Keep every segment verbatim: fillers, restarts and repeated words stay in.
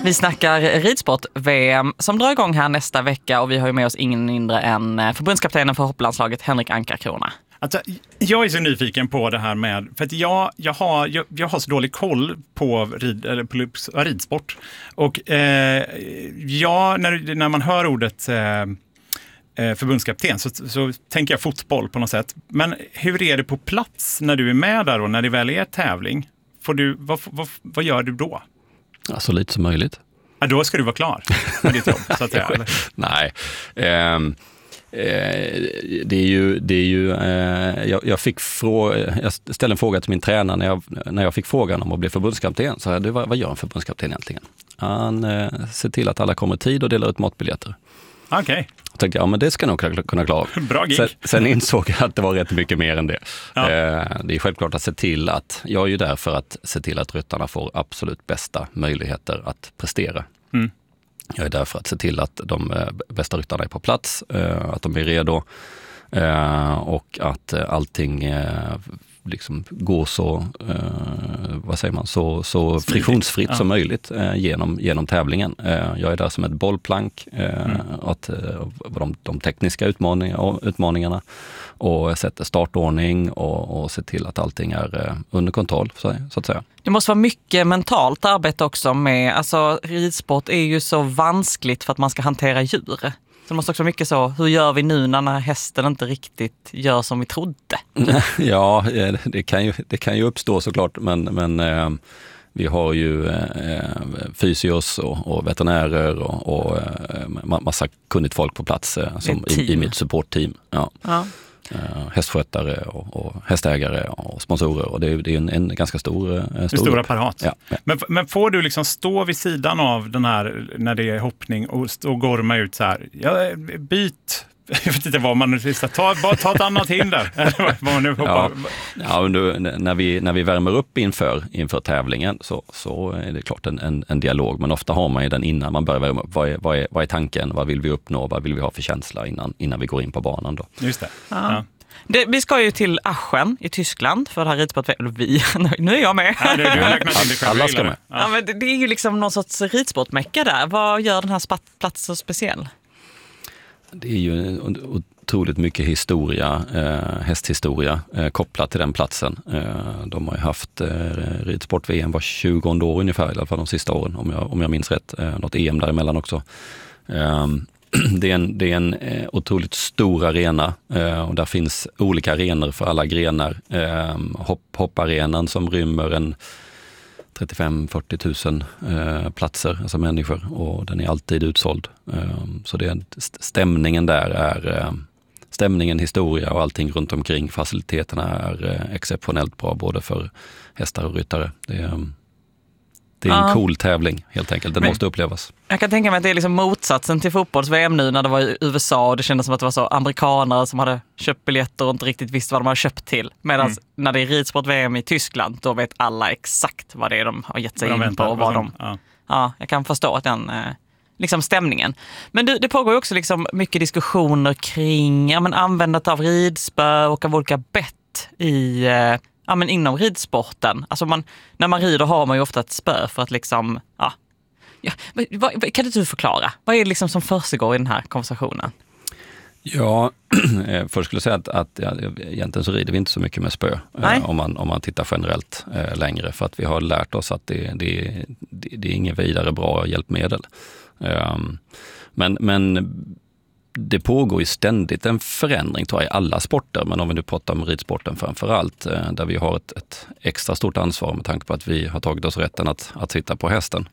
Vi snackar ridsport-V M som drar igång här nästa vecka och vi har ju med oss ingen mindre än förbundskaptenen för hopplandslaget Henrik Ankarkrona. Alltså, jag är så nyfiken på det här med, för att jag, jag, har, jag, jag har så dålig koll på, rid, eller på ridsport. Och eh, ja, när, när man hör ordet eh, förbundskapten så, så tänker jag fotboll på något sätt. Men hur är det på plats när du är med där och när det väl är tävling? Får du, vad, vad, vad gör du då? Ja, så lite som möjligt. Ja, då ska du vara klar med ditt jobb, så att säga. Eller? Nej, ehm. Det är ju, det är ju eh, jag, jag fick frå, jag ställde en fråga till min tränare när jag, när jag fick frågan om att bli förbundskapten. Så här, vad, vad gör en förbundskapten egentligen? Han eh, ser till att alla kommer i tid och delar ut matbiljetter. Okej. Okay. Jag tänkte, ja men det ska nog kunna klara av. Bra gig. Sen, sen insåg jag att det var rätt mycket mer än det. Ja. Eh, det är självklart att se till att, jag är ju där för att se till att ryttarna får absolut bästa möjligheter att prestera. Mm. Jag är där för att se till att de bästa ryttarna är på plats, att de är redo och att allting liksom går så, vad säger man, så, så friktionsfritt ja. som möjligt genom, genom tävlingen. Jag är där som ett bollplank, mm. att de, de tekniska utmaningar, utmaningarna och sätter startordning och, och se till att allting är under kontroll, så, så att säga. Det måste vara mycket mentalt arbete också med, alltså ridsport är ju så vanskligt för att man ska hantera djur. Så det måste också vara mycket så, hur gör vi nu när hästen inte riktigt gör som vi trodde? Ja, det kan ju, det kan ju uppstå såklart, men, men eh, vi har ju eh, fysios och, och veterinärer och, och eh, massa kunnigt folk på plats eh, som i, i mitt supportteam. Ja. Ja. Uh, hästskötare och, och hästägare och sponsorer och det är, det är en, en ganska stor, uh, stor, stor apparat. Ja, ja. Men, men får du liksom stå vid sidan av den här när det är hoppning och, och gorma ut så här, ja, byt, jag vet inte vad man ska ta, bara ta ett annat hinder. Vad nu ja, ja, nu, när, vi, när vi värmer upp inför, inför tävlingen så, så är det klart en, en, en dialog, men ofta har man ju den innan man börjar värma upp. Vad är, vad är, vad är tanken? Vad vill vi uppnå? Vad vill vi ha för känsla innan, innan vi går in på banan då? Just det. Ja. Ja. Det, vi ska ju till Aschen i Tyskland för det här ridsport. Eller vi, nu är jag med. Ja, det, du alla ska med. Ja. Ja, men det, det är ju liksom någon sorts ridsportmäcka där. Vad gör den här platsen så speciell? Det är ju otroligt mycket historia, eh, hästhistoria eh, kopplat till den platsen. Eh, de har ju haft eh, ridsport-V M var tjugonde år ungefär, i alla fall de sista åren, om jag, om jag minns rätt. Eh, något E M däremellan också. Eh, det är en, det är en eh, otroligt stor arena eh, och där finns olika arenor för alla grenar. Eh, hopp, hopparenan som rymmer en trettiofem till fyrtio tusen eh, platser, alltså människor, och den är alltid utsåld. Eh, så det är, stämningen där är eh, stämningen, historia och allting runt omkring. Faciliteterna är eh, exceptionellt bra både för hästar och ryttare. Det är, det är en ja. cool tävling helt enkelt. Den Men, måste upplevas. Jag kan tänka mig att det är liksom motsatsen till fotbolls-V M nu när det var i U S A och det kändes som att det var så amerikanare som hade köpt biljetter och inte riktigt visste vad de hade köpt till. Medan mm. när det är ridsport-V M i Tyskland då vet alla exakt vad det är de har gett sig in på. Och vad de, ja. ja, jag kan förstå att den eh, liksom stämningen. Men det, det pågår ju också liksom mycket diskussioner kring ja, men användandet av ridspö och av olika bett i... Eh, Ja, men inom ridsporten. Alltså man, när man rider har man ju ofta ett spö för att liksom... Ja, ja, vad, kan du förklara? Vad är det liksom som försiggår i den här konversationen? Ja, först skulle jag säga att, att ja, egentligen så rider vi inte så mycket med spö. Eh, om, man, om man tittar generellt eh, längre. För att vi har lärt oss att det, det, det, det är inget vidare bra hjälpmedel. Eh, men... men det pågår ju ständigt en förändring tror jag i alla sporter, men om vi nu pratar om ridsporten framför allt, där vi har ett, ett extra stort ansvar med tanke på att vi har tagit oss rätten att, att sitta på hästen.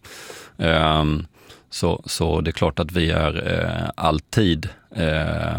Um, så, så det är klart att vi är uh, alltid, uh,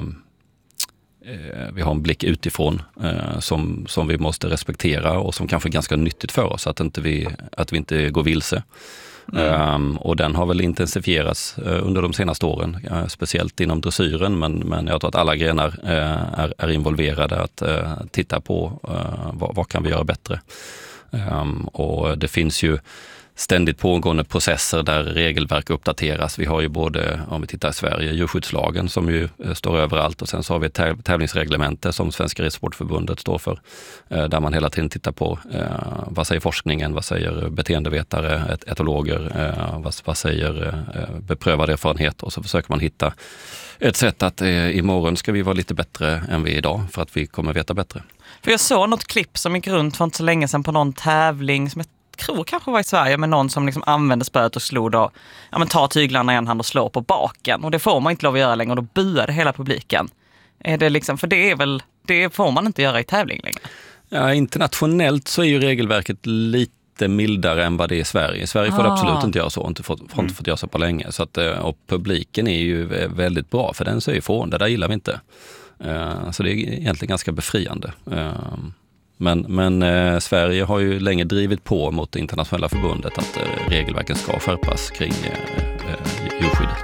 uh, vi har en blick utifrån uh, som, som vi måste respektera och som kanske är ganska nyttigt för oss, att, inte vi, att vi inte går vilse. Mm. Um, och den har väl intensifierats uh, under de senaste åren, uh, speciellt inom dressyren, men, men jag tror att alla grenar uh, är, är involverade att uh, titta på uh, vad, vad kan vi göra bättre. Um, och det finns ju ständigt pågående processer där regelverk uppdateras. Vi har ju både, om vi tittar i Sverige, djurskyddslagen som ju står överallt och sen så har vi ett tävlingsreglemente som Svenska Ridsportförbundet står för, där man hela tiden tittar på eh, vad säger forskningen, vad säger beteendevetare, et- etologer, eh, vad, vad säger eh, beprövad erfarenhet, och så försöker man hitta ett sätt att eh, imorgon ska vi vara lite bättre än vi är idag för att vi kommer veta bättre. För jag såg något klipp som gick runt för inte så länge sedan på någon tävling som jag tror kanske var i Sverige, med någon som liksom använde spöet och slog då, ja men tar tyglarna i en hand och slår på baken. Och det får man inte lov att göra längre och då buade hela publiken. Är det liksom, för det är väl, det får man inte göra i tävling längre. Ja, internationellt så är ju regelverket lite mildare än vad det är i Sverige. I Sverige får det Ah. absolut inte göra så, inte fått, får inte fått göra så på länge. Så att, och publiken är ju väldigt bra, för den säger ifrån, det där gillar vi inte. Så det är egentligen ganska befriande. Men, men eh, Sverige har ju länge drivit på mot det internationella förbundet att eh, regelverken ska skärpas kring eh, eh, djurskyddet.